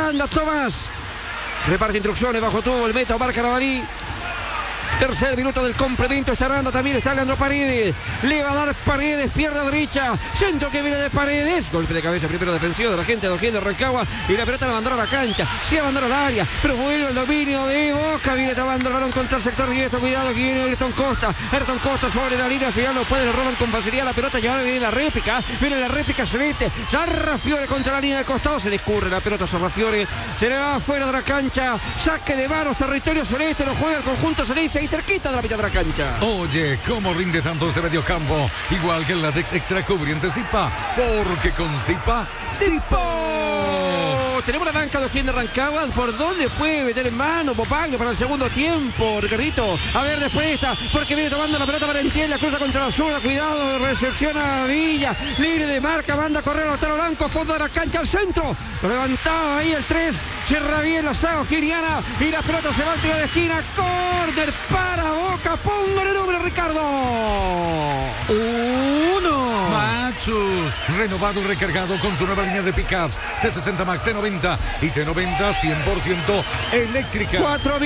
Aranda, Tomás. Reparte instrucciones bajo tubo el Meta Omar Carabalí. Tercer minuto del complemento. Está Aranda, también está Leandro Paredes. Le va a dar Paredes, pierna derecha. Centro que viene de Paredes. Golpe de cabeza primero defensivo de la gente de O'Higgins de Rancagua. Y la pelota la abandona a la cancha. Se abandona al área. Pero vuelve el dominio de Boca. Viene tomando el balón contra el sector directo. Cuidado que viene Ayrton Costa. Ayrton Costa sobre la línea final. No puede, le roban con facilidad la pelota. Y ahora viene la réplica. Viene la réplica celeste. Sarrafiore contra la línea de costado. Se le escurre la pelota a Sarrafiore. Se le va afuera de la cancha. Saque de manos. Territorio celeste. Lo juega el conjunto celeste. Ahí cerquita de la mitad de la cancha. Oye, ¿cómo rinde tanto este mediocampo? Igual que el látex extra cubriente Zipa. Porque con Zipa, ¡Zipo! Tenemos la banca de O'Higgins de Rancagua. ¿Por dónde puede meter en mano Popagno para el segundo tiempo, Ricardito? A ver, después está, porque viene tomando la pelota Valentiel, la cruza contra la zurda. Cuidado, recepciona Villa. Libre de marca, manda a correr a Lautaro Blanco, fondo de la cancha al centro. Levantado ahí el 3. Cierra bien la saga o'higgiana. Y la pelota se va al tiro de esquina. Córner para Boca. Póngale número, Ricardo. 1. Maxus, renovado y recargado con su nueva línea de pickups T60 Max, T90 y T90 100% eléctrica. 4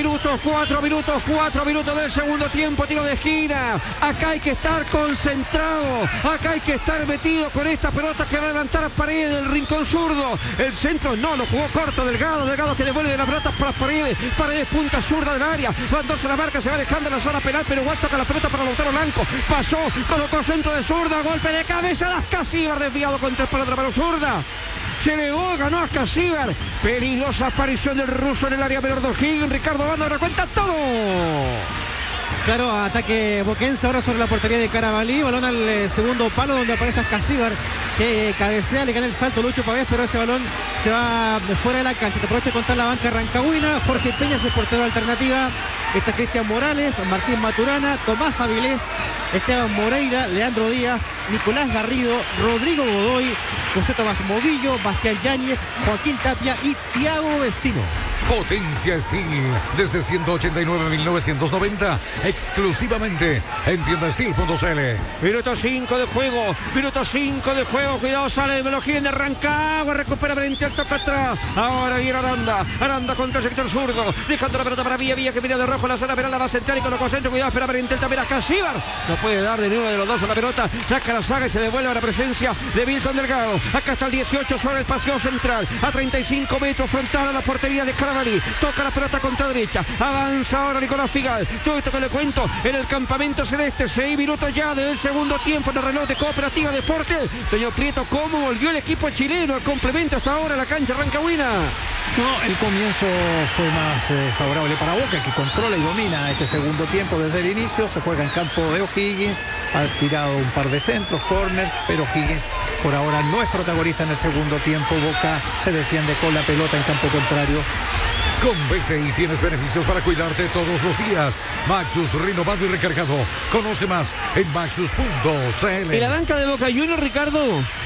minutos del segundo tiempo, tiro de esquina. Acá hay que estar concentrado, acá hay que estar metido con esta pelota que va a levantar a Paredes del rincón zurdo. El centro no, lo jugó corto Delgado que devuelve la pelota para Paredes. Paredes punta zurda del área, mandóse la marca, se va alejando en la zona penal, pero igual toca la pelota para Lautaro Blanco. Pasó, colocó centro de zurda, golpe de cabeza, las Casíbar desviado contra el palo de la mano zurda. Se negó, ganó a Casíbar. Peligrosa aparición del ruso en el área menor de O'Higgins. Ricardo Banda ahora cuenta todo. Claro, ataque boquense ahora sobre la portería de Carabalí. Balón al segundo palo donde aparece Casíbar, que cabecea, le gana el salto Lucho Pavés, pero ese balón se va fuera de la cancha. Te aprovecho de contar la banca rancagüina. Jorge Peña es el portero de alternativa. Está Cristian Morales, Martín Maturana, Tomás Avilés, Esteban Moreira, Leandro Díaz, Nicolás Garrido, Rodrigo Godoy, José Tomás Movillo, Bastián Yáñez, Joaquín Tapia y Tiago Vecino. Potencia Steel desde 189.990 exclusivamente en tiendasteel.cl. Minuto 5 de juego. Cuidado, sale el O'Higgins de Rancagua. Recupera frente al toque atrás. Ahora viene Aranda contra el sector zurdo. Dejando la pelota para Villa que viene de rojo en la zona penal. La va a centrar y con lo concentra. Cuidado, espera Valentiel también a Casíbar. No puede dar de ninguno de los dos a la pelota. Saca la saga y se devuelve a la presencia de Milton Delgado. Acá está el 18 sobre el paseo central. A 35 metros frontal a la portería de Carabalí. Toca la pelota contra derecha. Avanza ahora Nicolás Figal. Todo esto que le cuento en el campamento celeste. 6 minutos ya del segundo tiempo en el reloj de Cooperativa Deportes. Toño Prieto, ¿cómo volvió el equipo chileno al complemento hasta ahora la cancha rancagüina? No, el comienzo fue más favorable para Boca, que controla y domina este segundo tiempo desde el inicio. Se juega en campo de O'Higgins, ha tirado un par de centros, corners, pero O'Higgins por ahora no es protagonista en el segundo tiempo. Boca se defiende con la pelota en campo contrario. Con BCI tienes beneficios para cuidarte todos los días. Maxus, renovado y recargado. Conoce más en maxus.cl. ¿Y la banca de Boca Juniors, Ricardo?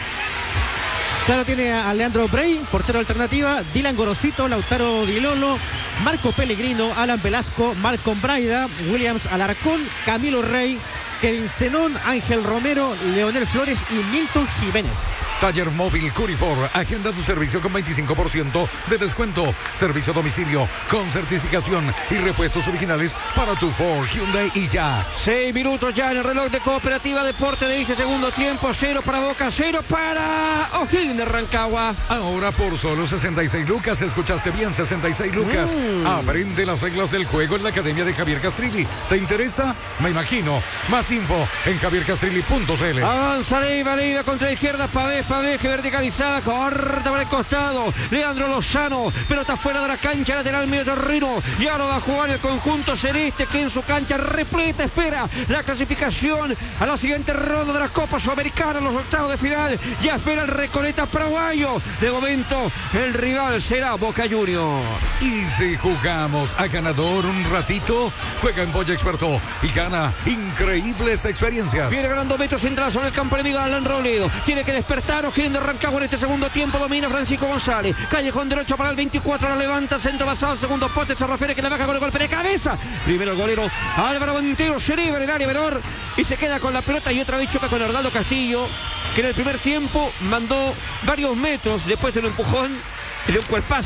Claro, tiene a Leandro Brey, portero alternativa, Dylan Gorosito, Lautaro Di Lolo, Marco Pellegrino, Alan Velasco, Malcolm Braida, Williams Alarcón, Camilo Rey, Kevin Zenón, Ángel Romero, Leonel Flores y Milton Jiménez. Taller Móvil Curifor, agenda tu servicio con 25% de descuento. Servicio a domicilio con certificación y repuestos originales para tu Ford, Hyundai y ya. 6 minutos ya en el reloj de Cooperativa Deporte de este segundo tiempo. 0 para Boca, 0 para O'Higgins de Rancagua. Ahora por solo 66 lucas, escuchaste bien, 66 lucas. Aprende las reglas del juego en la Academia de Javier Castrilli. ¿Te interesa? Me imagino. Más info en javiercastrilli.cl. Avanza Leiva contra la izquierda, Pavés que verticalizada, corta por el costado. Leandro Lozano, pelota fuera de la cancha, lateral medio terreno. Ya lo va a jugar el conjunto celeste, que en su cancha repleta espera la clasificación a la siguiente ronda de la Copa Sudamericana, los octavos de final. Ya espera el Recoleta paraguayo. De momento, el rival será Boca Juniors. Y si jugamos a ganador un ratito, juega en Boya Experto y gana increíbles experiencias. Viene ganando metros central sobre el campo enemigo Alan Robledo. Tiene que despertar O'Higgins de Rancagua en este segundo tiempo. Domina Francisco González. Callejón derecho para el 24. La levanta. Centro basado. Segundo poste. Se refiere que la baja con el golpe de cabeza. Primero el golero Álvaro Montero. Se libra en el área menor y se queda con la pelota. Y otra vez choca con Hernando Castillo, que en el primer tiempo mandó varios metros después de un empujón, de un cuerpazo.